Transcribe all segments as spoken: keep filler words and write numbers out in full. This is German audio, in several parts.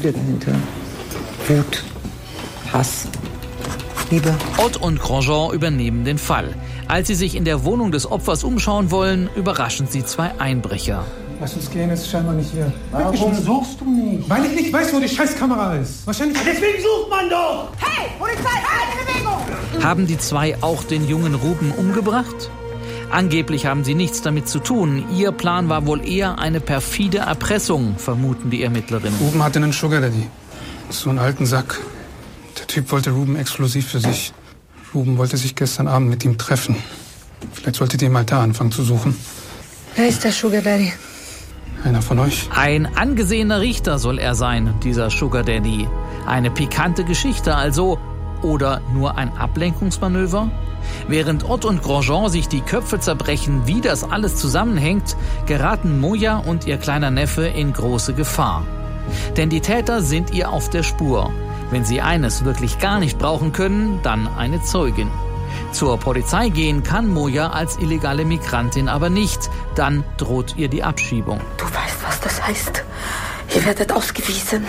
Gefühle dahinter. Wut, Hass, Liebe. Ott und Grosjean übernehmen den Fall. Als sie sich in der Wohnung des Opfers umschauen wollen, überraschen sie zwei Einbrecher. Lass uns gehen, es ist scheinbar nicht hier. Warum suchst du nicht? Weil ich nicht weiß, wo die Scheißkamera ist. Wahrscheinlich. Deswegen sucht man doch! Hey, Polizei, eine Bewegung! Haben die zwei auch den jungen Ruben umgebracht? Angeblich haben sie nichts damit zu tun. Ihr Plan war wohl eher eine perfide Erpressung, vermuten die Ermittlerinnen. Ruben hatte einen Sugar Daddy. So einen alten Sack. Der Typ wollte Ruben exklusiv für sich. Ruben wollte sich gestern Abend mit ihm treffen. Vielleicht solltet ihr mal da anfangen zu suchen. Wer ist der Sugar Daddy? Einer von euch? Ein angesehener Richter soll er sein, dieser Sugar Daddy. Eine pikante Geschichte also. Oder nur ein Ablenkungsmanöver? Während Ott und Grosjean sich die Köpfe zerbrechen, wie das alles zusammenhängt, geraten Moja und ihr kleiner Neffe in große Gefahr. Denn die Täter sind ihr auf der Spur. Wenn sie eines wirklich gar nicht brauchen können, dann eine Zeugin. Zur Polizei gehen kann Moja als illegale Migrantin aber nicht. Dann droht ihr die Abschiebung. Du weißt, was das heißt. Ihr werdet ausgewiesen.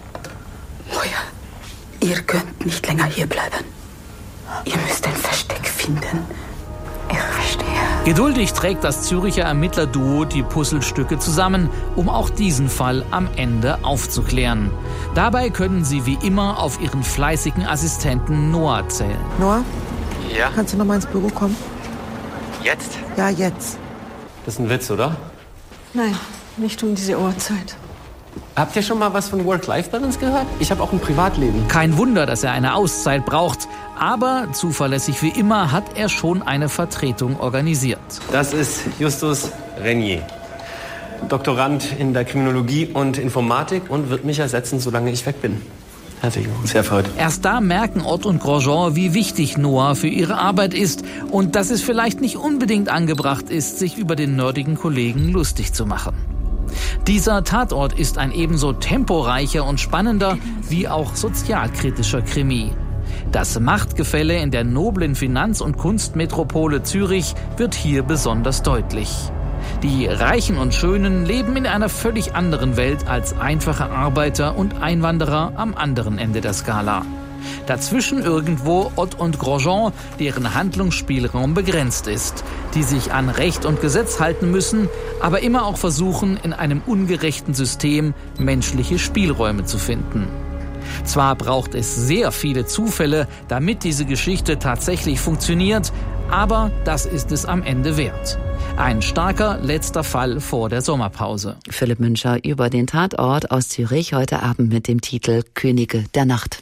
Moja, ihr könnt nicht länger hier bleiben. Ihr müsst ein Versteck finden. Ich verstehe. Geduldig trägt das Züricher Ermittlerduo die Puzzlestücke zusammen, um auch diesen Fall am Ende aufzuklären. Dabei können sie wie immer auf ihren fleißigen Assistenten Noah zählen. Noah? Ja? Kannst du noch mal ins Büro kommen? Jetzt? Ja, jetzt. Das ist ein Witz, oder? Nein, nicht um diese Uhrzeit. Habt ihr schon mal was von Work-Life-Balance gehört? Ich habe auch ein Privatleben. Kein Wunder, dass er eine Auszeit braucht. Aber zuverlässig wie immer hat er schon eine Vertretung organisiert. Das ist Justus Renier. Doktorand in der Kriminologie und Informatik und wird mich ersetzen, solange ich weg bin. Herzlichen Glückwunsch. Sehr erfreut. Erst da merken Ott und Grosjean, wie wichtig Noah für ihre Arbeit ist und dass es vielleicht nicht unbedingt angebracht ist, sich über den nerdigen Kollegen lustig zu machen. Dieser Tatort ist ein ebenso temporeicher und spannender wie auch sozialkritischer Krimi. Das Machtgefälle in der noblen Finanz- und Kunstmetropole Zürich wird hier besonders deutlich. Die Reichen und Schönen leben in einer völlig anderen Welt als einfache Arbeiter und Einwanderer am anderen Ende der Skala. Dazwischen irgendwo Ott und Grosjean, deren Handlungsspielraum begrenzt ist, die sich an Recht und Gesetz halten müssen, aber immer auch versuchen, in einem ungerechten System menschliche Spielräume zu finden. Zwar braucht es sehr viele Zufälle, damit diese Geschichte tatsächlich funktioniert, aber das ist es am Ende wert. Ein starker letzter Fall vor der Sommerpause. Philipp Müncher über den Tatort aus Zürich heute Abend mit dem Titel Könige der Nacht.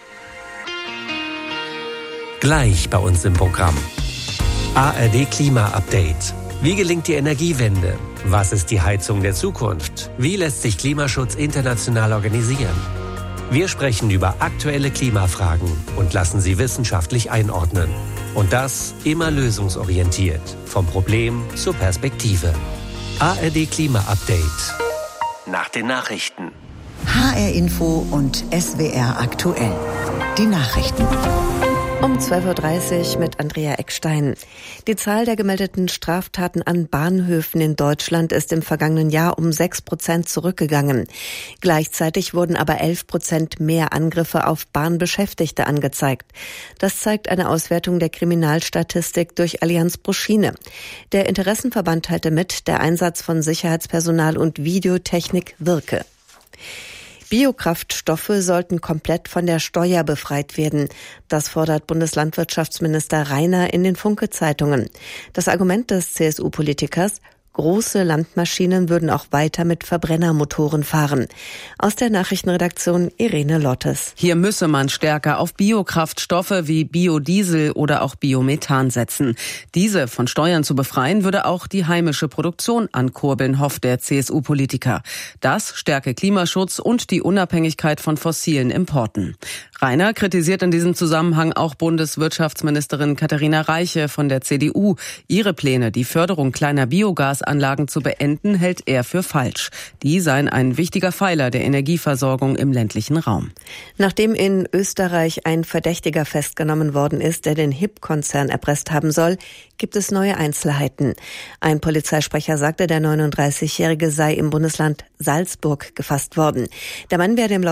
Gleich bei uns im Programm. A R D Klima-Update. Wie gelingt die Energiewende? Was ist die Heizung der Zukunft? Wie lässt sich Klimaschutz international organisieren? Wir sprechen über aktuelle Klimafragen und lassen sie wissenschaftlich einordnen. Und das immer lösungsorientiert. Vom Problem zur Perspektive. A R D Klima-Update. Nach den Nachrichten. H R Info und S W R aktuell. Die Nachrichten. Um zwölf Uhr dreißig mit Andrea Eckstein. Die Zahl der gemeldeten Straftaten an Bahnhöfen in Deutschland ist im vergangenen Jahr um sechs Prozent zurückgegangen. Gleichzeitig wurden aber elf Prozent mehr Angriffe auf Bahnbeschäftigte angezeigt. Das zeigt eine Auswertung der Kriminalstatistik durch Allianz Bruschine. Der Interessenverband teilte mit, der Einsatz von Sicherheitspersonal und Videotechnik wirke. Biokraftstoffe sollten komplett von der Steuer befreit werden. Das fordert Bundeslandwirtschaftsminister Rainer in den Funke-Zeitungen. Das Argument des C S U-Politikers: Große Landmaschinen würden auch weiter mit Verbrennermotoren fahren. Aus der Nachrichtenredaktion Irene Lottes. Hier müsse man stärker auf Biokraftstoffe wie Biodiesel oder auch Biomethan setzen. Diese von Steuern zu befreien, würde auch die heimische Produktion ankurbeln, hofft der C S U-Politiker. Das stärke Klimaschutz und die Unabhängigkeit von fossilen Importen. Rainer kritisiert in diesem Zusammenhang auch Bundeswirtschaftsministerin Katharina Reiche von der C D U. Ihre Pläne, die Förderung kleiner Biogasanlagen zu beenden, hält er für falsch. Die seien ein wichtiger Pfeiler der Energieversorgung im ländlichen Raum. Nachdem in Österreich ein Verdächtiger festgenommen worden ist, der den H I P-Konzern erpresst haben soll, gibt es neue Einzelheiten. Ein Polizeisprecher sagte, der neununddreißigjährige sei im Bundesland Salzburg gefasst worden. Der Mann werde im